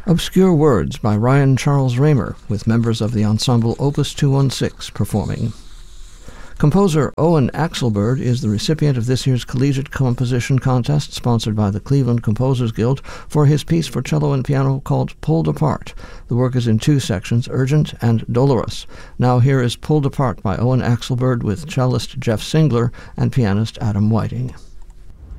Obscure Words by Ryan Charles Raymer, with members of the ensemble Opus 216 performing. Composer Owen Axelberg is the recipient of this year's Collegiate Composition Contest, sponsored by the Cleveland Composers Guild, for his piece for cello and piano called Pulled Apart. The work is in two sections, Urgent and Dolorous. Now here is Pulled Apart by Owen Axelberg with cellist Jeff Singler and pianist Adam Whiting.